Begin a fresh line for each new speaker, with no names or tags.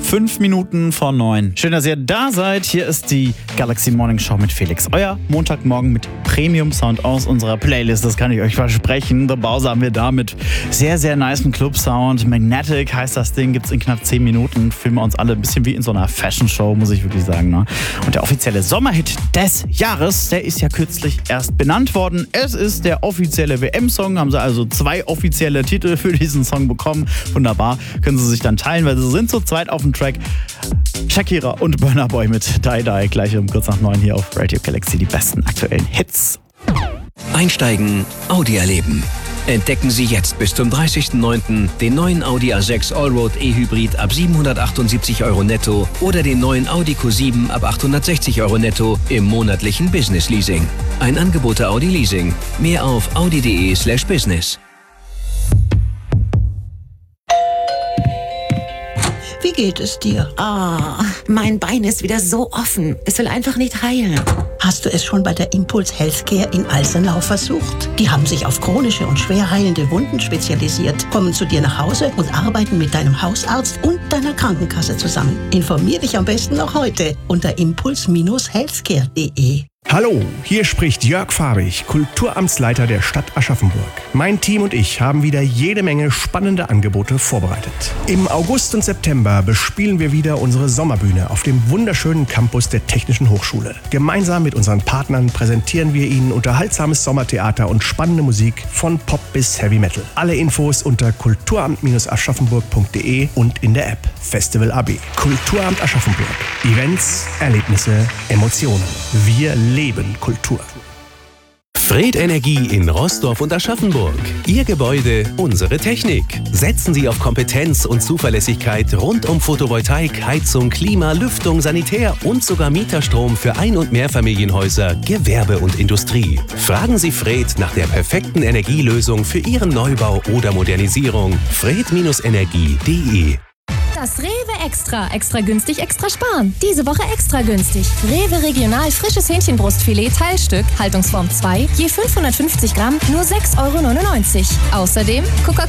5 Minuten vor 9. Schön, dass ihr da seid. Hier ist die Galaxy Morning Show mit Felix. Euer Montagmorgen mit Premium-Sound aus unserer Playlist. Das kann ich euch versprechen. The Bowser haben wir da mit sehr, sehr nicen Club-Sound. Magnetic heißt das Ding. Gibt's in knapp 10 Minuten. Filmen wir uns alle ein bisschen wie in so einer Fashion-Show, muss ich wirklich sagen. Ne? Und der offizielle Sommerhit des Jahres, der ist ja kürzlich erst benannt worden. Es ist der offizielle WM-Song. Haben sie also 2 offizielle Titel für diesen Song bekommen. Wunderbar. Können sie sich dann teilen, weil sie sind zu zweit auf dem Track. Shakira und Burna Boy mit Die Die. Gleich um kurz nach 9 hier auf Radio Galaxy. Die besten aktuellen Hits.
Einsteigen, Audi erleben. Entdecken Sie jetzt bis zum 30.09. den neuen Audi A6 Allroad E-Hybrid ab 778 € netto oder den neuen Audi Q7 ab 860 € netto im monatlichen Business Leasing. Ein Angebot der Audi Leasing. Mehr auf audi.de/business.
Wie geht es dir?
Mein Bein ist wieder so offen. Es will einfach nicht heilen.
Hast du es schon bei der Impuls Healthcare in Alsenau versucht? Die haben sich auf chronische und schwer heilende Wunden spezialisiert, kommen zu dir nach Hause und arbeiten mit deinem Hausarzt und deiner Krankenkasse zusammen. Informier dich am besten noch heute unter impuls-healthcare.de.
Hallo, hier spricht Jörg Fahrig, Kulturamtsleiter der Stadt Aschaffenburg. Mein Team und ich haben wieder jede Menge spannende Angebote vorbereitet. Im August und September bespielen wir wieder unsere Sommerbühne auf dem wunderschönen Campus der Technischen Hochschule. Gemeinsam mit unseren Partnern präsentieren wir Ihnen unterhaltsames Sommertheater und spannende Musik von Pop bis Heavy Metal. Alle Infos unter kulturamt-aschaffenburg.de und in der App Festival AB. Kulturamt Aschaffenburg. Events, Erlebnisse, Emotionen. Wir leben Kultur.
Fred Energie in Roßdorf und Aschaffenburg. Ihr Gebäude, unsere Technik. Setzen Sie auf Kompetenz und Zuverlässigkeit rund um Photovoltaik, Heizung, Klima, Lüftung, Sanitär und sogar Mieterstrom für Ein- und Mehrfamilienhäuser, Gewerbe und Industrie. Fragen Sie Fred nach der perfekten Energielösung für Ihren Neubau oder Modernisierung. fred-energie.de.
Das Rewe Extra. Extra günstig, extra sparen. Diese Woche extra günstig. Rewe Regional frisches Hähnchenbrustfilet Teilstück, Haltungsform 2, je 550 Gramm, nur 6,99 €. Außerdem Coca-Cola